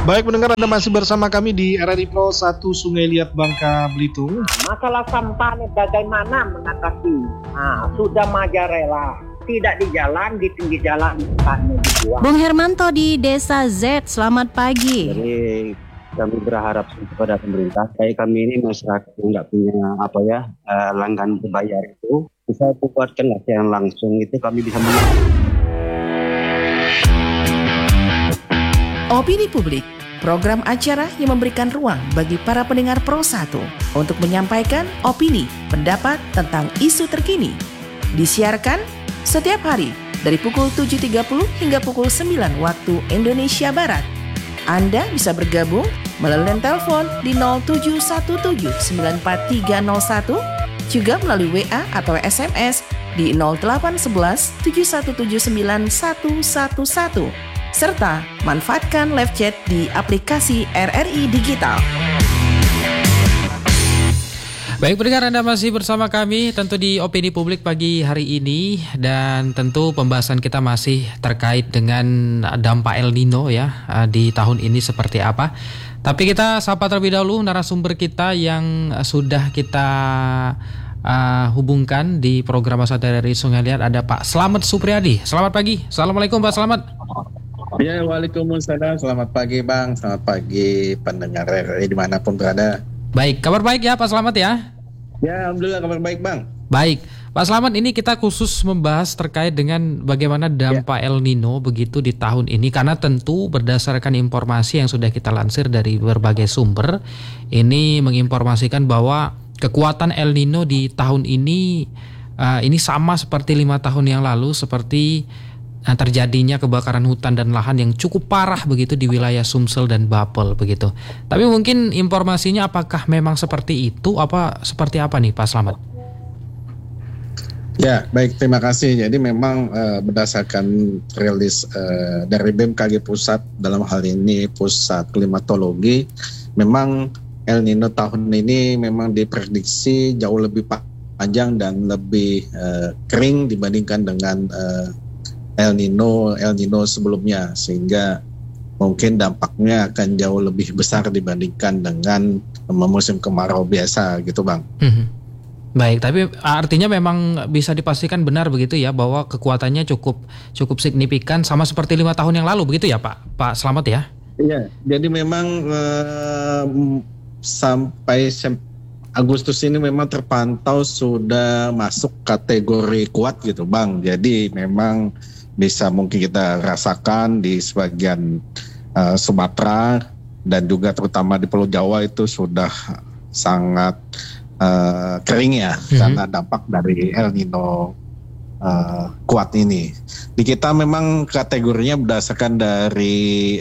Baik pendengar, Anda masih bersama kami di RRI Pro 1 Sungai Liat, Bangka Belitung. Masalah sampah ini bagaimana mengatasi? Sudah majarela, tidak di jalan, di pinggir jalan sampahnya dibuang. Bung Hermanto di Desa Z, selamat pagi. Jadi kami berharap kepada pemerintah, kayak kami ini masyarakat yang nggak punya langganan berbayar itu, bisa buatkan yang langsung itu kami bisa Opini Publik, program acara yang memberikan ruang bagi para pendengar Pro 1 untuk menyampaikan opini, pendapat tentang isu terkini. Disiarkan setiap hari dari pukul 7.30 hingga pukul 9 waktu Indonesia Barat. Anda bisa bergabung melalui telepon di 0717943301, juga melalui WA atau SMS di 0811 7179 serta manfaatkan live chat di aplikasi RRI Digital. Baik pendengar, Anda masih bersama kami tentu di Opini Publik pagi hari ini, dan tentu pembahasan kita masih terkait dengan dampak El Nino ya di tahun ini seperti apa. Tapi kita sapa terlebih dahulu narasumber kita yang sudah kita hubungkan di program Masa dari Sungai Liat. Ada Pak Slamet Supriyadi. Selamat pagi. Assalamualaikum Pak Slamet. Ya, waalaikumsalam. Selamat pagi Bang. Selamat pagi pendengar RRI dimanapun berada. Baik, kabar baik ya Pak Slamet ya? Ya, alhamdulillah kabar baik Bang. Baik, Pak Slamet, ini kita khusus membahas terkait dengan bagaimana dampak El Nino begitu di tahun ini, karena tentu berdasarkan informasi yang sudah kita lansir dari berbagai sumber, ini menginformasikan bahwa kekuatan El Nino di tahun ini sama seperti 5 tahun yang lalu, seperti terjadinya kebakaran hutan dan lahan yang cukup parah begitu di wilayah Sumsel dan Bapel begitu. Tapi mungkin informasinya apakah memang seperti itu, apa seperti apa nih Pak Slamet? Ya, baik, terima kasih. Jadi memang berdasarkan rilis dari BMKG Pusat, dalam hal ini Pusat Klimatologi, memang El Nino tahun ini memang diprediksi jauh lebih panjang dan lebih kering dibandingkan dengan El Nino sebelumnya, sehingga mungkin dampaknya akan jauh lebih besar dibandingkan dengan musim kemarau biasa gitu Bang. Baik, tapi artinya memang bisa dipastikan benar begitu ya, bahwa kekuatannya cukup signifikan sama seperti 5 tahun yang lalu begitu ya Pak Slamet ya? Iya, jadi memang sampai Agustus ini memang terpantau sudah masuk kategori kuat gitu Bang. Jadi memang bisa mungkin kita rasakan di sebagian Sumatera dan juga terutama di Pulau Jawa itu sudah sangat kering ya, karena dampak dari El Nino kuat ini. Di kita memang kategorinya berdasarkan dari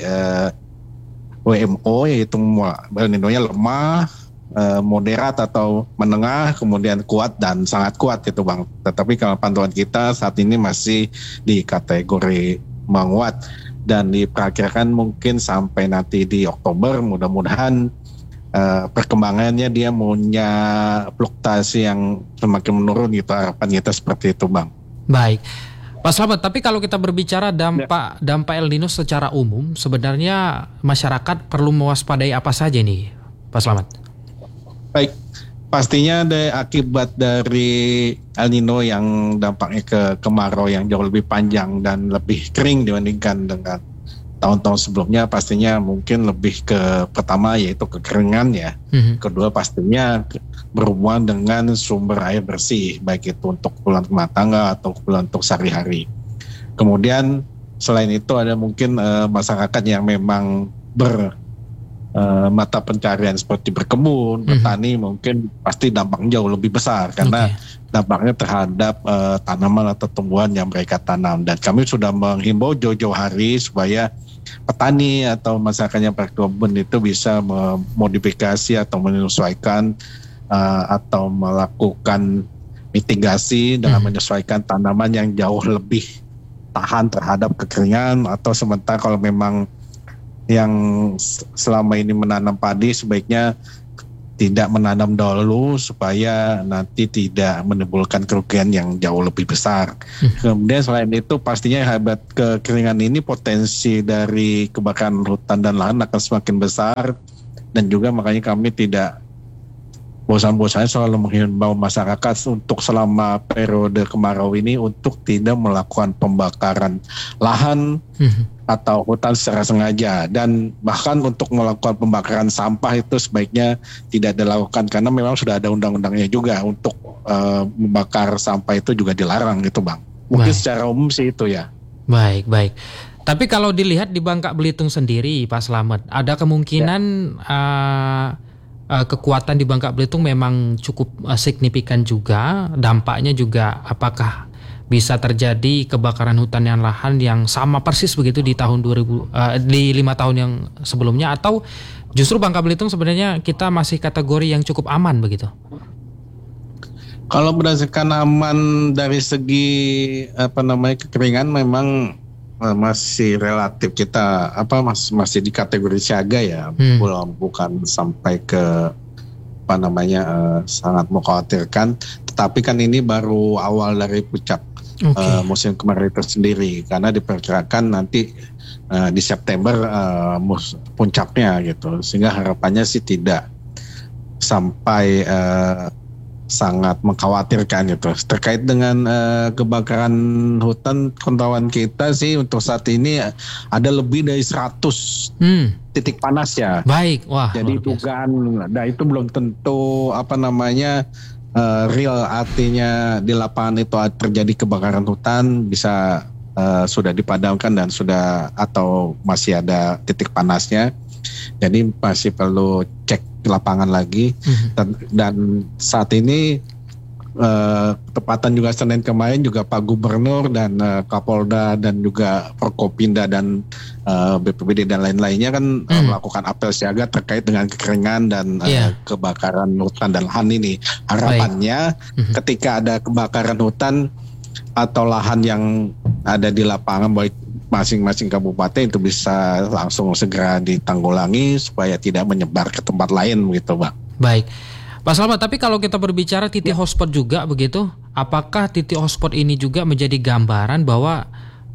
WMO, yaitu El Nino-nya lemah, moderat atau menengah, kemudian kuat dan sangat kuat gitu Bang. Tetapi kalau pantauan kita saat ini masih di kategori menguat, dan diperkirakan mungkin sampai nanti di Oktober mudah-mudahan perkembangannya dia punya fluktuasi yang semakin menurun gitu, harapan kita seperti itu Bang. Baik Pak Slamet, tapi kalau kita berbicara dampak El Nino secara umum, sebenarnya masyarakat perlu mewaspadai apa saja nih Pak Slamet? Baik, pastinya ada akibat dari El Nino yang dampaknya ke kemarau yang jauh lebih panjang dan lebih kering dibandingkan dengan tahun-tahun sebelumnya. Pastinya mungkin lebih ke pertama yaitu kekeringan ya. Kedua pastinya berhubungan dengan sumber air bersih, baik itu untuk keperluan rumah tangga atau keperluan untuk sehari-hari. Kemudian selain itu ada mungkin masyarakat yang memang mata pencarian seperti berkebun, bertani, mungkin pasti dampaknya jauh lebih besar karena dampaknya terhadap tanaman atau tumbuhan yang mereka tanam. Dan kami sudah menghimbau jauh-jauh hari supaya petani atau masyarakat yang berkebun itu bisa memodifikasi atau menyesuaikan atau melakukan mitigasi dengan menyesuaikan tanaman yang jauh lebih tahan terhadap kekeringan, atau sementara kalau memang yang selama ini menanam padi sebaiknya tidak menanam dahulu supaya nanti tidak menimbulkan kerugian yang jauh lebih besar. Kemudian selain itu pastinya hebat kekeringan ini potensi dari kebakaran hutan dan lahan akan semakin besar, dan juga makanya kami tidak bosan-bosannya selalu menghimbau masyarakat untuk selama periode kemarau ini untuk tidak melakukan pembakaran lahan atau hutan secara sengaja, dan bahkan untuk melakukan pembakaran sampah itu sebaiknya tidak dilakukan karena memang sudah ada undang-undangnya juga untuk membakar sampah itu juga dilarang gitu Bang. Mungkin secara umum sih itu ya. Baik. Tapi kalau dilihat di Bangka Belitung sendiri Pak Slamet, ada kemungkinan kekuatan di Bangka Belitung memang cukup signifikan juga, dampaknya juga apakah bisa terjadi kebakaran hutan dan lahan yang sama persis begitu di tahun 2000 di 5 tahun yang sebelumnya, atau justru Bangka Belitung sebenarnya kita masih kategori yang cukup aman begitu? Kalau berdasarkan aman dari segi kekeringan memang masih relatif kita masih di kategori siaga ya, bukan sampai ke sangat mengkhawatirkan, tetapi kan ini baru awal dari puncak musim kemarau itu sendiri, karena diperkirakan nanti di September puncaknya gitu, sehingga harapannya sih tidak sampai sangat mengkhawatirkan gitu. Terkait dengan kebakaran hutan, pantauan kita sih untuk saat ini ada lebih dari 100 titik panas ya. Baik, wah. Jadi dugaan, nah itu belum tentu real, artinya di lapangan itu terjadi kebakaran hutan bisa sudah dipadamkan dan sudah atau masih ada titik panasnya. Jadi masih perlu cek di lapangan lagi. Dan saat ini tepatan juga Senin kemarin juga Pak Gubernur dan Kapolda dan juga Forkopimda dan BPBD dan lain-lainnya kan melakukan apel siaga terkait dengan kekeringan dan kebakaran hutan dan lahan ini. Harapannya ketika ada kebakaran hutan atau lahan yang ada di lapangan baik masing-masing kabupaten itu bisa langsung segera ditanggulangi supaya tidak menyebar ke tempat lain begitu Bang. Baik. Pak Slamet, tapi kalau kita berbicara titik hotspot juga begitu, apakah titik hotspot ini juga menjadi gambaran bahwa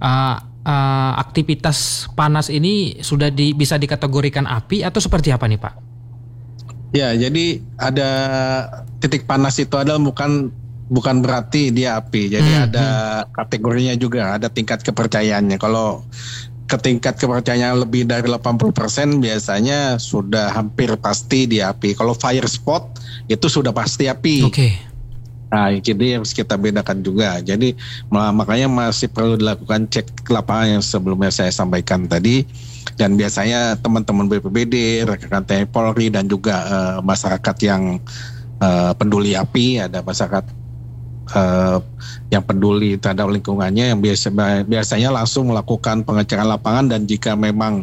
aktivitas panas ini sudah bisa dikategorikan api atau seperti apa nih Pak? Ya, jadi ada titik panas itu adalah bukan berarti dia api. Jadi ada kategorinya juga, ada tingkat kepercayaannya. Kalau tingkat kepercayaan lebih dari 80% biasanya sudah hampir pasti dia api. Kalau fire spot itu sudah pasti api. Oke. Nah, jadi harus kita bedakan juga. Jadi makanya masih perlu dilakukan cek lapangan yang sebelumnya saya sampaikan tadi. Dan biasanya teman-teman BPBD, rekan TNI Polri dan juga masyarakat yang peduli api, ada masyarakat yang peduli terhadap lingkungannya yang biasanya langsung melakukan pengecekan lapangan, dan jika memang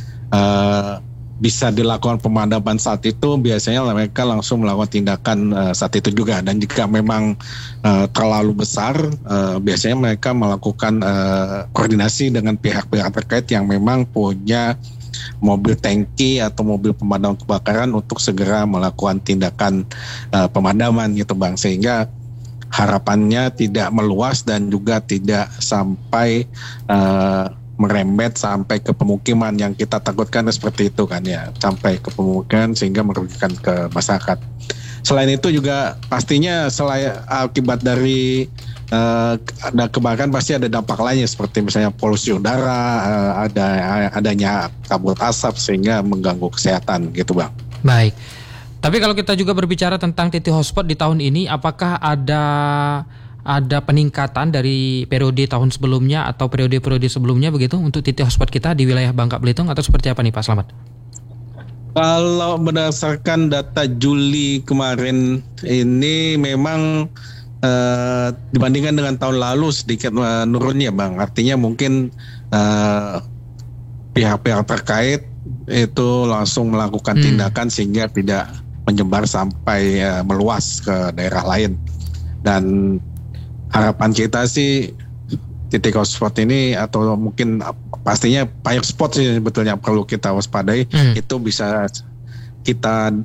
bisa dilakukan pemadaman saat itu biasanya mereka langsung melakukan tindakan saat itu juga, dan jika memang terlalu besar biasanya mereka melakukan koordinasi dengan pihak-pihak terkait yang memang punya mobil tangki atau mobil pemadam kebakaran untuk segera melakukan tindakan pemadaman gitu Bang, sehingga harapannya tidak meluas dan juga tidak sampai merembet sampai ke pemukiman yang kita takutkan seperti itu kan ya, sampai ke pemukiman sehingga merugikan ke masyarakat. Selain itu juga pastinya selain akibat dari ada kebakaran pasti ada dampak lainnya seperti misalnya polusi udara, adanya kabut asap sehingga mengganggu kesehatan gitu Bang. Baik. Tapi kalau kita juga berbicara tentang titik hotspot di tahun ini, apakah ada peningkatan dari periode tahun sebelumnya atau periode-periode sebelumnya begitu untuk titik hotspot kita di wilayah Bangka Belitung, atau seperti apa nih Pak Slamet? Kalau berdasarkan data Juli kemarin ini memang dibandingkan dengan tahun lalu sedikit menurun ya Bang. Artinya mungkin pihak-pihak terkait itu langsung melakukan tindakan sehingga tidak menyebar sampai meluas ke daerah lain. Dan harapan kita sih titik hotspot ini atau mungkin pastinya fire spot sih sebetulnya perlu kita waspadai, itu bisa kita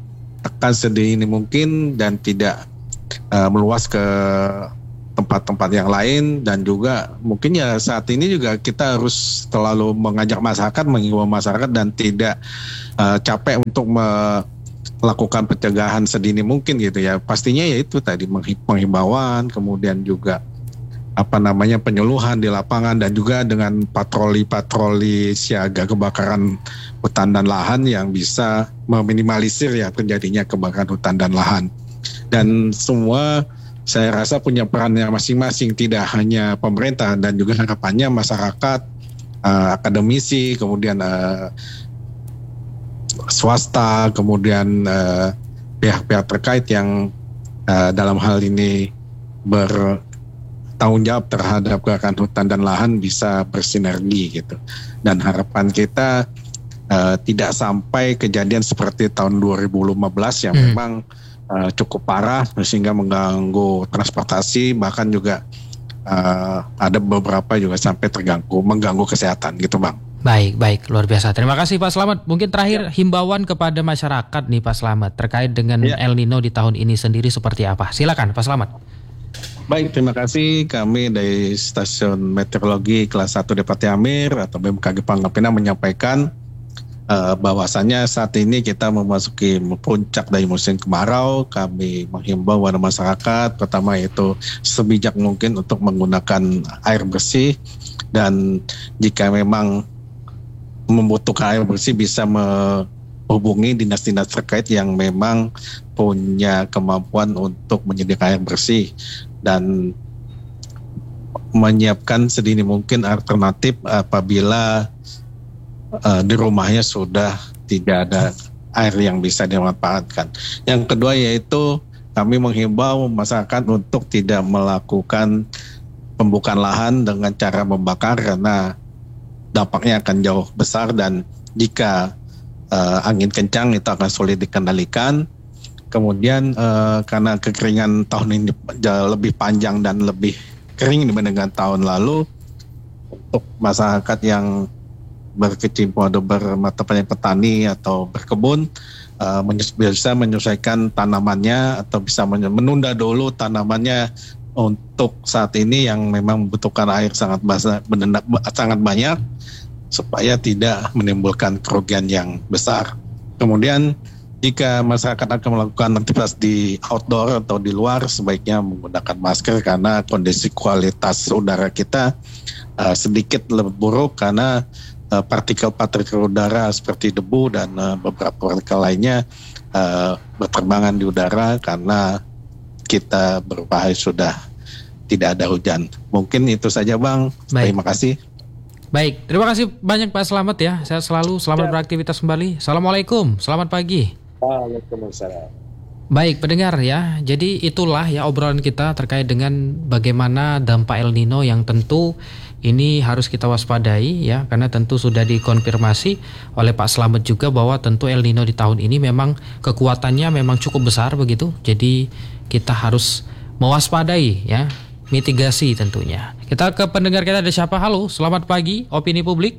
tekan sedini mungkin dan tidak meluas ke tempat-tempat yang lain. Dan juga mungkin ya saat ini juga kita harus selalu mengajak masyarakat, mengimbau masyarakat dan tidak capek untuk melakukan pencegahan sedini mungkin gitu ya. Pastinya ya itu tadi penghimbauan, kemudian juga penyuluhan di lapangan dan juga dengan patroli-patroli siaga kebakaran hutan dan lahan yang bisa meminimalisir ya terjadinya kebakaran hutan dan lahan. Dan semua saya rasa punya perannya masing-masing, tidak hanya pemerintah dan juga harapannya masyarakat, akademisi, kemudian swasta, kemudian pihak-pihak terkait yang dalam hal ini bertanggung jawab terhadap kebakaran hutan dan lahan bisa bersinergi gitu. Dan harapan kita tidak sampai kejadian seperti tahun 2015 yang memang cukup parah sehingga mengganggu transportasi, bahkan juga ada beberapa juga sampai mengganggu kesehatan gitu Bang. Baik, luar biasa. Terima kasih Pak Slamet. Mungkin terakhir himbauan kepada masyarakat nih Pak Slamet terkait dengan El Nino di tahun ini sendiri seperti apa? Silakan Pak Slamet. Baik, terima kasih. Kami dari Stasiun Meteorologi Kelas 1 Depati Amir atau BMKG Pangkal Pinang menyampaikan bahwasannya saat ini kita memasuki puncak dari musim kemarau. Kami menghimbau kepada masyarakat pertama yaitu sebijak mungkin untuk menggunakan air bersih, dan jika memang membutuhkan air bersih bisa menghubungi dinas-dinas terkait yang memang punya kemampuan untuk menyediakan air bersih dan menyiapkan sedini mungkin alternatif apabila di rumahnya sudah tidak ada air yang bisa dimanfaatkan. Yang kedua yaitu kami menghimbau masyarakat untuk tidak melakukan pembukaan lahan dengan cara membakar karena dampaknya akan jauh besar, dan jika angin kencang itu akan sulit dikendalikan. Kemudian karena kekeringan tahun ini jauh lebih panjang dan lebih kering dibandingkan tahun lalu, untuk masyarakat yang berkecimpung atau bermata pencaharian petani atau berkebun bisa menyesuaikan tanamannya atau bisa menunda dulu tanamannya untuk saat ini yang memang membutuhkan air sangat banyak supaya tidak menimbulkan kerugian yang besar. Kemudian jika masyarakat akan melakukan aktivitas di outdoor atau di luar, sebaiknya menggunakan masker karena kondisi kualitas udara kita sedikit lebih buruk karena partikel-partikel udara seperti debu dan beberapa partikel lainnya berterbangan di udara karena kita berupaya sudah tidak ada hujan. Mungkin itu saja Bang. Baik. Terima kasih. Baik, terima kasih banyak Pak Slamet ya. Sehat selalu, selamat beraktivitas kembali. Assalamualaikum, selamat pagi. Waalaikumsalam. Baik pendengar ya, jadi itulah ya obrolan kita terkait dengan bagaimana dampak El Nino yang tentu ini harus kita waspadai ya, karena tentu sudah dikonfirmasi oleh Pak Slamet juga bahwa tentu El Nino di tahun ini memang kekuatannya memang cukup besar begitu. Jadi kita harus mewaspadai ya, mitigasi tentunya. Kita ke pendengar kita, ada siapa? Halo, selamat pagi Opini Publik.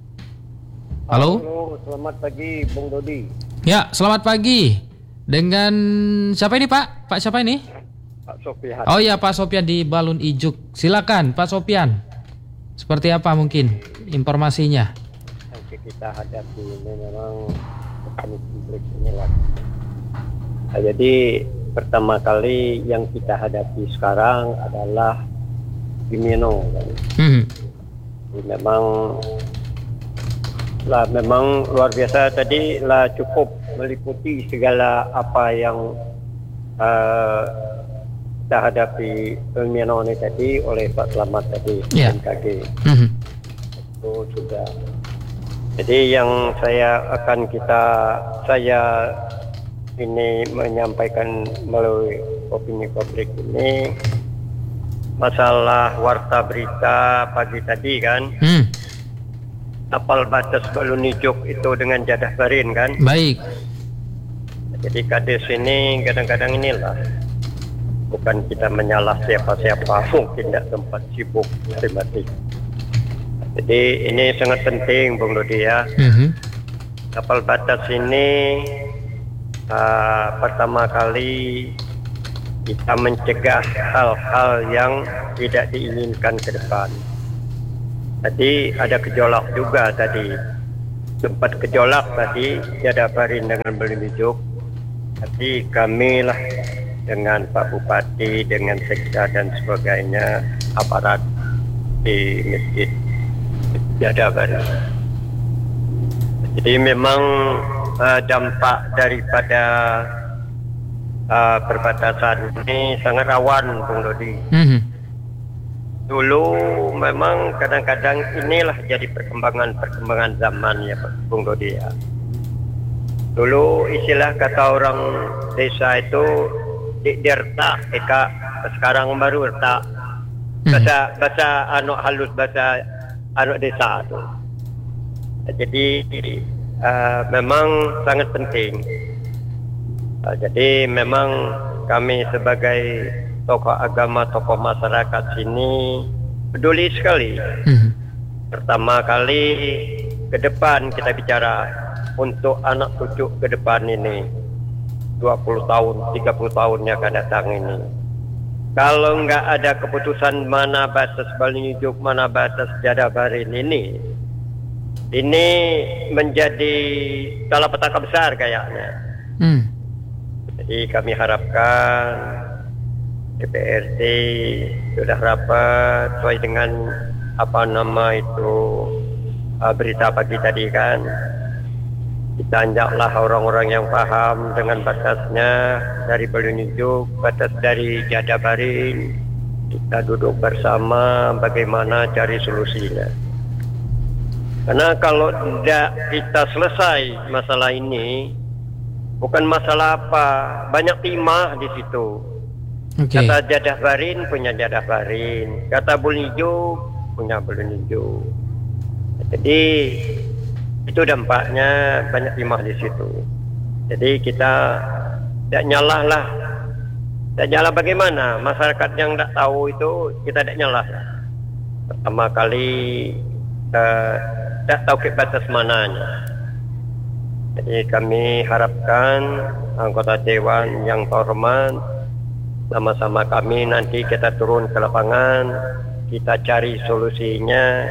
Halo, selamat pagi Bung Dodi. Ya, selamat pagi. Dengan siapa ini Pak? Pak siapa ini? Pak Sofian. Oh iya, Pak Sofian di Balun Ijuk. Silakan Pak Sofian. Seperti apa mungkin informasinya? Yang kita hadapi ini memang opini publik inilah. Nah, jadi pertama kali yang kita hadapi sekarang adalah El Nino. Memang luar biasa tadi lah, cukup meliputi segala apa yang kita hadapi El Nino ini tadi oleh Pak Slamet tadi BMKG. Itu sudah. Jadi yang saya ini menyampaikan melalui opini publik ini masalah warta berita pagi tadi kan. Tapal batas Balun Ijuk itu dengan Jadah Barin kan. Baik. Jadi kades ini kadang-kadang inilah, bukan kita menyalah siapa-siapa, mungkin tidak tempat sibuk tematik. Jadi ini sangat penting Bung Dodi ya. Tapal batas ini pertama kali kita mencegah hal-hal yang tidak diinginkan ke depan. Tadi ada gejolak juga tadi. Sempat gejolak tadi, tiada barin dengan berunjuk. Tapi kami lah dengan Pak Bupati, dengan Sekda dan sebagainya, aparat di masjid tiada barin. Jadi memang dampak daripada perbatasan ini sangat rawan, Bung Dodi. Dulu memang kadang-kadang inilah jadi perkembangan zaman ya Bung Dodi ya. Dulu istilah kata orang desa itu dirta, eka sekarang baru retak. Bahasa halus bahasa desa itu. Jadi memang sangat penting. Jadi memang kami sebagai tokoh agama, tokoh masyarakat sini peduli sekali. Pertama kali ke depan kita bicara untuk anak cucu ke depan ini 20 tahun, 30 tahun yang akan datang ini. Kalau nggak ada keputusan mana batas Bali Ijuk, mana batas Jadabarin ini menjadi salah petaka besar kayaknya. Jadi kami harapkan DPRD sudah rapat sesuai dengan berita pagi tadi kan. Kita anjaklah orang-orang yang paham dengan batasnya dari Balunijuk, batas dari Jadabarin. Kita duduk bersama bagaimana cari solusinya. Karena kalau tidak kita selesai masalah ini, bukan masalah apa, banyak timah di situ. Kata Jadabarin punya Jadabarin, kata Balunijuk punya Balunijuk. Jadi itu dampaknya banyak timah di situ. Jadi kita tidak nyalah bagaimana masyarakat yang tidak tahu itu kita tidak nyalah. Pertama kali tidak tahu ke batas mananya. Jadi kami harapkan anggota dewan yang terhormat, sama-sama kami nanti kita turun ke lapangan, kita cari solusinya.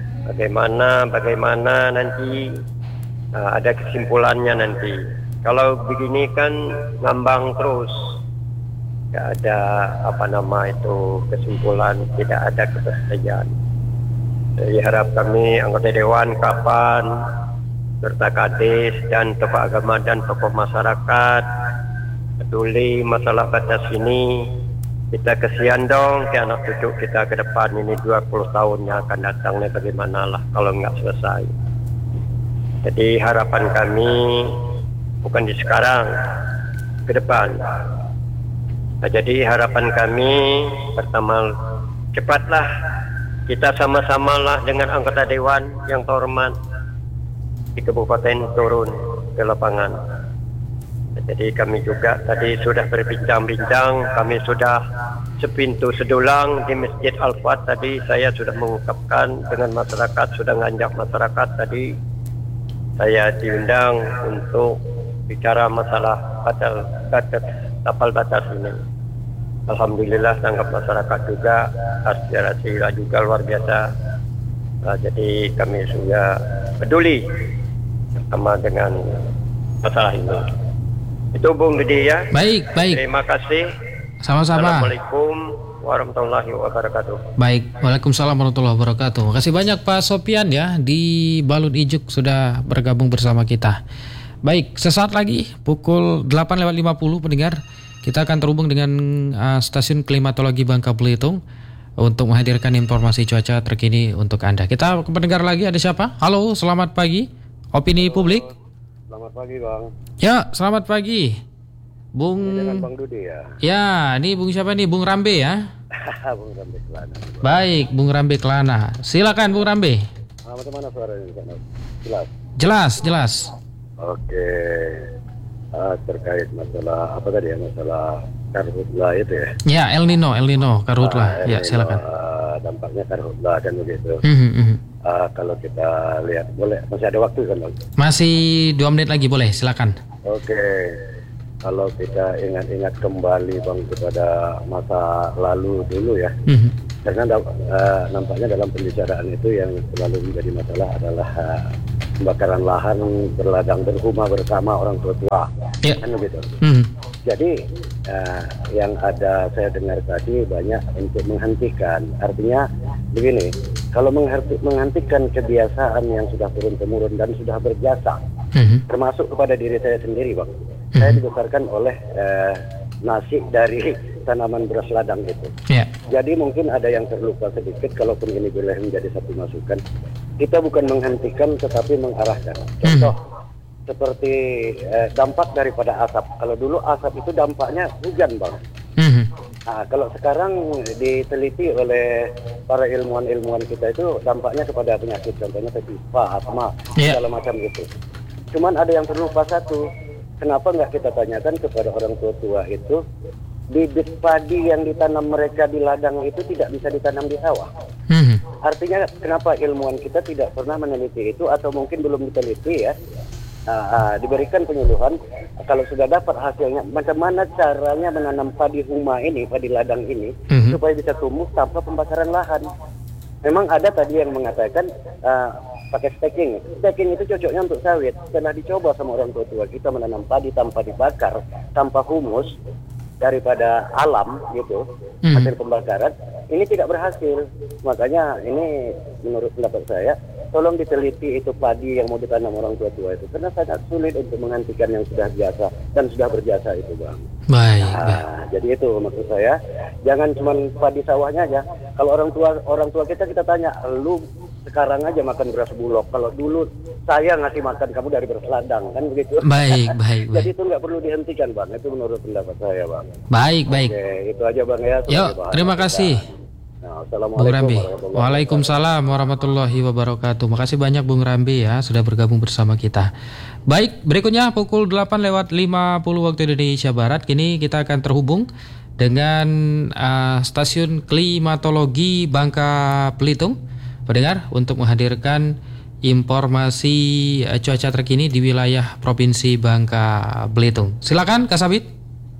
Bagaimana nanti ada kesimpulannya nanti. Kalau begini kan ngambang terus, tidak ada kesimpulan, tidak ada kepastian. Jadi harap kami anggota dewan kapan serta Kades dan tokoh agama dan tokoh masyarakat peduli masalah batas ini. Kita kesian dong ke anak cucu kita ke depan ini 20 tahun yang akan datang nih, bagaimana lah kalau nggak selesai. Jadi harapan kami bukan di sekarang, ke depan. Jadi harapan kami pertama, cepatlah kita sama-sama lah dengan anggota dewan yang terhormat di kabupaten turun ke lapangan. Jadi kami juga tadi sudah berbincang-bincang, kami sudah sepintu sedulang di Masjid Al-Fat tadi saya sudah mengungkapkan dengan masyarakat, sudah ngajak masyarakat tadi saya diundang untuk bicara masalah tapal batas ini. Alhamdulillah tanggap masyarakat juga, aspirasi juga luar biasa. Jadi kami sudah peduli bersama dengan masalah ini. Itu Bung Didi ya. Baik. Terima kasih. Sama-sama. Assalamualaikum warahmatullahi wabarakatuh. Baik, waalaikumsalam warahmatullahi wabarakatuh. Makasih banyak Pak Sopian ya di Balun Ijuk sudah bergabung bersama kita. Baik, sesaat lagi pukul 8.50 pendengar, kita akan terhubung dengan stasiun klimatologi Bangka Belitung untuk menghadirkan informasi cuaca terkini untuk Anda. Kita pendengar lagi, ada siapa? Halo, selamat pagi. Opini publik. Selamat pagi Bang. Ya, selamat pagi Bung. Ini dengan Bang Dudi ya. Ya, ini Bung siapa nih? Bung Rambe ya. Bung Rambe Kelana. Baik, Bung Rambe Kelana. Silakan Bung Rambe. Bagaimana suaranya? Jelas. Oke. Terkait masalah apa tadi ya, masalah karhutla itu ya. Ya, El Nino karhutla. Ya, silakan. Dampaknya karhutla dan begitu. Kalau kita lihat, boleh masih ada waktu kan Bang? Masih 2 menit lagi, boleh, silakan. Oke. kalau kita ingat-ingat kembali Bang kepada masa lalu dulu ya, karena nampaknya dalam pembicaraan itu yang selalu menjadi masalah adalah pembakaran lahan berladang berhumah bersama orang tua, kan begitu. Jadi yang ada saya dengar tadi banyak untuk menghentikan. Artinya begini, kalau menghentikan kebiasaan yang sudah turun-temurun dan sudah berjasa, termasuk kepada diri saya sendiri Bang. Saya dibesarkan oleh nasi dari tanaman beras ladang itu. Jadi mungkin ada yang terlupa sedikit, kalaupun ini boleh menjadi satu masukan. Kita bukan menghentikan tetapi mengarahkan. Contoh seperti dampak daripada asap. Kalau dulu asap itu dampaknya hujan Bang. Nah, kalau sekarang diteliti oleh para ilmuwan kita itu dampaknya kepada penyakit, contohnya ispa, asma, segala macam gitu. Cuman ada yang terlupa satu. Kenapa nggak kita tanyakan kepada orang tua itu, bibit padi yang ditanam mereka di ladang itu tidak bisa ditanam di sawah? Artinya kenapa ilmuwan kita tidak pernah meneliti itu, atau mungkin belum diteliti ya? Diberikan penyuluhan, kalau sudah dapat hasilnya, macam mana caranya menanam padi huma ini, padi ladang ini, supaya bisa tumbuh tanpa pembakaran lahan. Memang ada tadi yang mengatakan pakai staking. Staking itu cocoknya untuk sawit. Setelah dicoba sama orang tua kita menanam padi tanpa dibakar, tanpa humus daripada alam gitu, hasil pembakaran, ini tidak berhasil. Makanya ini menurut pendapat saya, tolong diteliti itu padi yang mau ditanam orang tua itu, karena sangat sulit untuk menghentikan yang sudah biasa dan sudah berjasa itu Bang. Baik. Jadi itu maksud saya, jangan cuma padi sawahnya aja. Kalau orang tua kita tanya, lu sekarang aja makan beras bulog, kalau dulu saya ngasih makan kamu dari beras ladang, kan begitu. Baik. Jadi itu nggak perlu dihentikan Bang, itu menurut pendapat saya Bang. Baik. Oke, itu aja Bang ya. Yuk, terima kasih. Assalamualaikum Bung Rambi. warahmatullahi Waalaikumsalam warahmatullahi wabarakatuh. Makasih banyak Bung Rambi ya sudah bergabung bersama kita. Baik, berikutnya pukul 8:50 waktu Indonesia Barat. Kini kita akan terhubung dengan stasiun klimatologi Bangka Belitung, pendengar, untuk menghadirkan informasi cuaca terkini di wilayah Provinsi Bangka Belitung. Silakan Kak Sabit.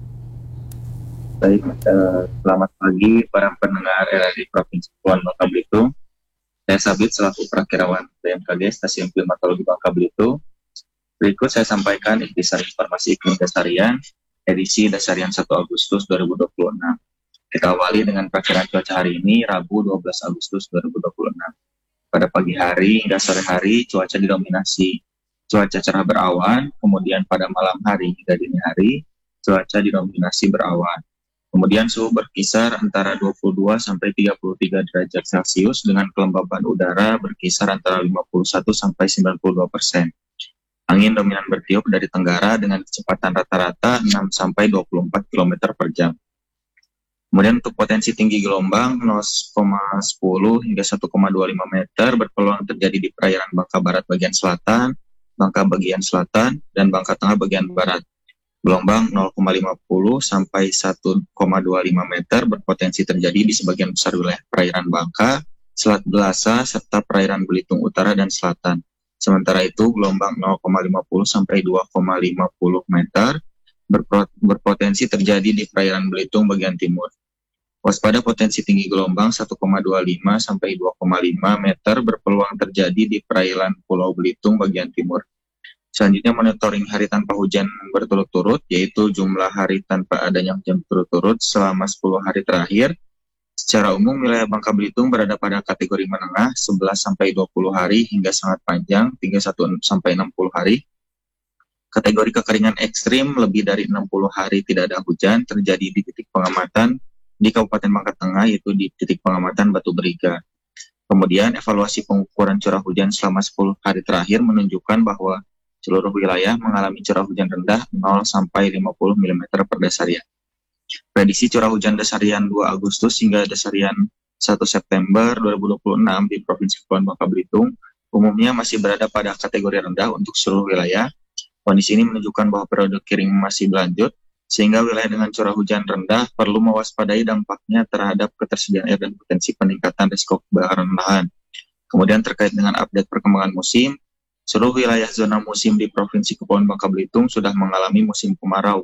Baik, selamat pagi para pendengar RRI Provinsi Kepulauan Bangka Belitung. Saya Sabit selaku Prakirawan BMKG Stasiun Klimatologi Bangka Belitung. Berikut saya sampaikan intisari informasi iklim dasarian edisi dasarian 1 Agustus 2026. Kita awali dengan perkiraan cuaca hari ini, Rabu 12 Agustus 2026. Pada pagi hari hingga sore hari cuaca didominasi cuaca cerah berawan, kemudian pada malam hari hingga dini hari cuaca didominasi berawan. Kemudian suhu berkisar antara 22 sampai 33 derajat Celcius dengan kelembaban udara berkisar antara 51 sampai 92%. Angin dominan bertiup dari tenggara dengan kecepatan rata-rata 6 sampai 24 km per jam. Kemudian untuk potensi tinggi gelombang 0,10 hingga 1,25 meter berpeluang terjadi di perairan Bangka Barat bagian selatan, Bangka bagian selatan, dan Bangka Tengah bagian barat. Gelombang 0,50 sampai 1,25 meter berpotensi terjadi di sebagian besar wilayah perairan Bangka, Selat Belasa, serta perairan Belitung Utara dan Selatan. Sementara itu, gelombang 0,50 sampai 2,50 meter berpotensi terjadi di perairan Belitung bagian timur. Waspada potensi tinggi gelombang 1,25 sampai 2,5 meter berpeluang terjadi di perairan Pulau Belitung bagian timur. Selanjutnya monitoring hari tanpa hujan berturut-turut, yaitu jumlah hari tanpa adanya hujan berturut-turut selama 10 hari terakhir. Secara umum wilayah Bangka Belitung berada pada kategori menengah 11 sampai 20 hari hingga sangat panjang 31 sampai 60 hari. Kategori kekeringan ekstrim lebih dari 60 hari tidak ada hujan terjadi di titik pengamatan di Kabupaten Bangka Tengah, yaitu di titik pengamatan Batu Beriga. Kemudian evaluasi pengukuran curah hujan selama 10 hari terakhir menunjukkan bahwa seluruh wilayah mengalami curah hujan rendah 0 sampai 50 mm per dasarian. Prediksi curah hujan dasarian 2 Agustus hingga dasarian 1 September 2026 di Provinsi Kepulauan Bangka Belitung umumnya masih berada pada kategori rendah untuk seluruh wilayah. Kondisi ini menunjukkan bahwa periode kering masih berlanjut, sehingga wilayah dengan curah hujan rendah perlu mewaspadai dampaknya terhadap ketersediaan air dan potensi peningkatan risiko kebakaran lahan. Kemudian terkait dengan update perkembangan musim, seluruh wilayah zona musim di Provinsi Kepulauan Bangka Belitung sudah mengalami musim kemarau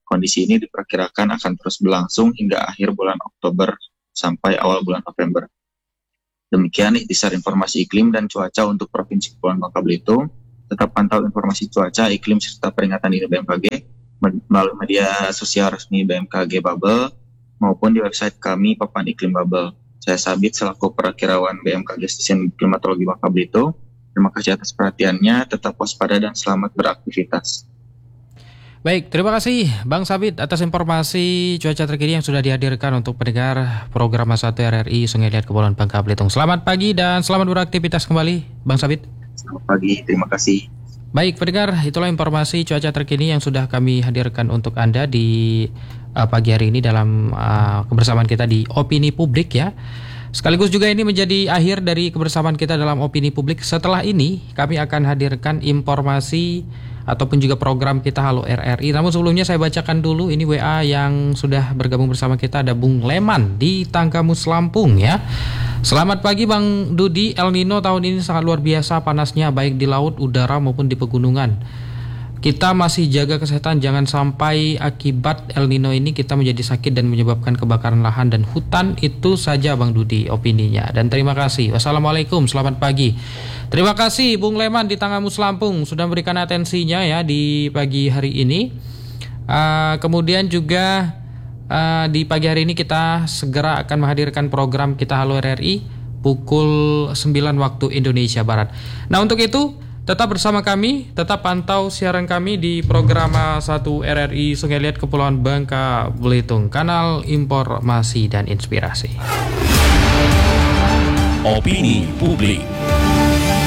Kondisi ini diperkirakan akan terus berlangsung hingga akhir bulan Oktober sampai awal bulan November. Demikian ikhtisar informasi iklim dan cuaca untuk Provinsi Kepulauan Bangka Belitung. Tetap pantau informasi cuaca, iklim serta peringatan dini BMKG melalui media sosial resmi BMKG Bubble maupun di website kami Papan Iklim Bubble. Saya Sabit selaku perakirawan BMKG Stasiun Klimatologi Bangka Belitung. Terima kasih atas perhatiannya, tetap waspada dan selamat beraktivitas. Baik, terima kasih Bang Sabit atas informasi cuaca terkini yang sudah dihadirkan untuk pendengar program 1 RRI Sungai Liat Kepulauan Bangka Belitung. Selamat pagi dan selamat beraktivitas kembali, Bang Sabit. Selamat pagi, terima kasih. Baik, pendengar, itulah informasi cuaca terkini yang sudah kami hadirkan untuk Anda di pagi hari ini dalam kebersamaan kita di Opini Publik ya. Sekaligus juga ini menjadi akhir dari kebersamaan kita dalam Opini Publik. Setelah ini kami akan hadirkan informasi ataupun juga program kita Halo RRI. Namun sebelumnya saya bacakan dulu ini WA yang sudah bergabung bersama kita. Ada Bung Leman di Tangkamus Lampung ya. Selamat pagi Bang Dudi. El Nino tahun ini sangat luar biasa panasnya baik di laut, udara maupun di pegunungan. Kita masih jaga kesehatan, jangan sampai akibat El Nino ini kita menjadi sakit dan menyebabkan kebakaran lahan dan hutan. Itu saja Bang Dudi opininya. Dan terima kasih. Wassalamualaikum, selamat pagi. Terima kasih Bung Leman di Tangkamus Lampung sudah memberikan atensinya ya di pagi hari ini. Kemudian juga di pagi hari ini kita segera akan menghadirkan program kita Halo RRI pukul 9 waktu Indonesia Barat. Nah untuk itu tetap bersama kami, tetap pantau siaran kami di program 1 RRI Sungai Liat Kepulauan Bangka Belitung, kanal informasi dan inspirasi. Opini Publik.